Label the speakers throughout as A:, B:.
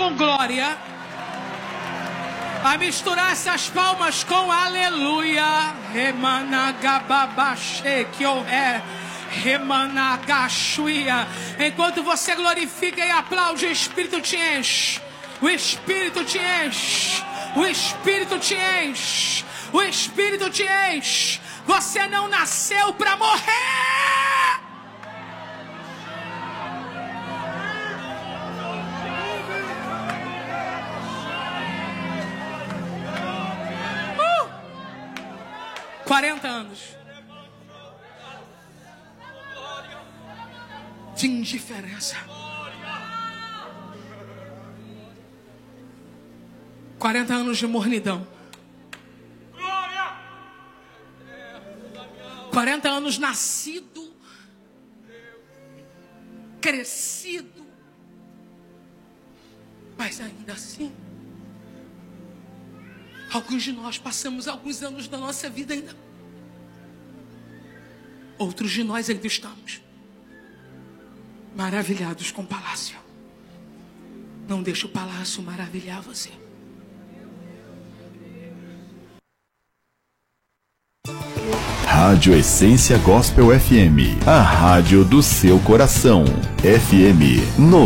A: com glória, a misturar essas palmas com aleluia. Enquanto você glorifica e aplaude, o Espírito te enche. O Espírito te enche. O Espírito te enche. O Espírito te enche. Você não nasceu para morrer. Uh! 40 anos de indiferença. 40 anos de mornidão. 40 anos nascido, crescido, mas ainda assim, alguns de nós passamos alguns anos da nossa vida ainda. Outros de nós ainda estamos maravilhados com o palácio. Não deixe o palácio maravilhar você.
B: Rádio Essência Gospel FM, a rádio do seu coração. FM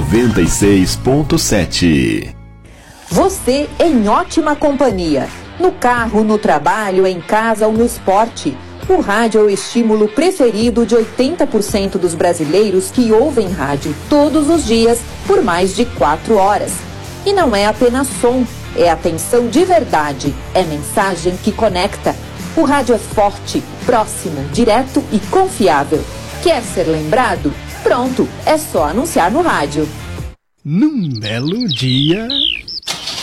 B: 96.7.
C: Você em ótima companhia. No carro, no trabalho, em casa ou no esporte. O rádio é o estímulo preferido de 80% dos brasileiros que ouvem rádio todos os dias por mais de 4 horas. E não é apenas som, é atenção de verdade, é mensagem que conecta. O rádio é forte, próximo, direto e confiável. Quer ser lembrado? Pronto, é só anunciar no rádio.
D: Num belo dia...